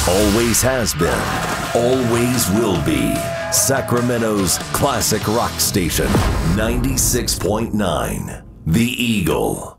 Always has been, always will be. Sacramento's classic rock station, 96.9, The Eagle.